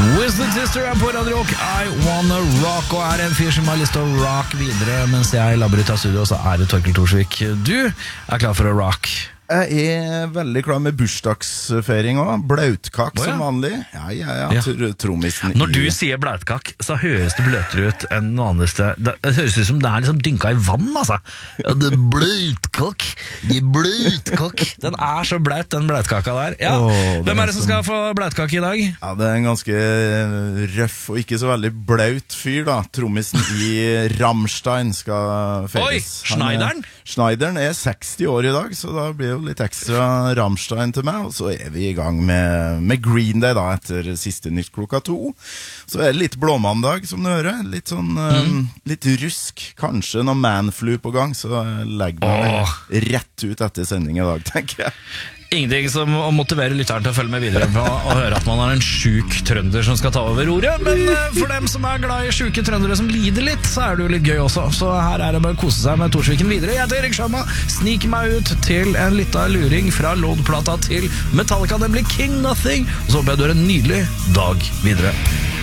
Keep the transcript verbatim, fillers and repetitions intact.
Twisted Sister er på Radio Rock. I wanna rock. Og er en fyr som har lyst til å rock videre mens jeg labber ut av studio, så er det Torkel Thorsvik. Du er klar for å rock. Jeg er veldig klar med bursdagsfeiring også. Blautkakk oh, ja. som vanlig. Ja, ja, ja, ja. tr- trommisen Når du i... sier blautkakk, så høres det bløtere ut enn vanligste. Det, det høres ut som det er liksom dynka i vann, altså. Ja, det er blautkakk. Det er blautkakk. Den er så blaut, den blautkaka der. Ja. Oh, Hvem er det som skal få blautkakk i dag? Ja, det er en ganske røff og ikke så veldig blaut fyr, da. Trommisen i Rammstein skal feires. Oi, Schneideren? Schneideren er seksti år i dag, så da blir jo litt ekstra Rammstein til meg. Og så er vi i gang med, med Green Day da, etter siste nytt klokka to. Så er det litt blåmandag, som du hører. Litt sånn, mm. um, litt rusk. Kanskje noe manflu på gang, så legger man oh. rett ut etter sending i dag, tenker jeg. Ingenting som motiverer lytteren til å følge med videre på å høre at man har en syk trønder som skal ta over ordet, men for dem som er glad i syke trøndere som lider litt, så er det jo litt gøy også. Så her er det bare å kose seg med Thorsviken videre. Jeg heter Erik Shamma, sniker meg ut til en liten luring fra Load-plata til Metallica, det blir King Nothing, og så håper jeg du har en nydelig dag videre.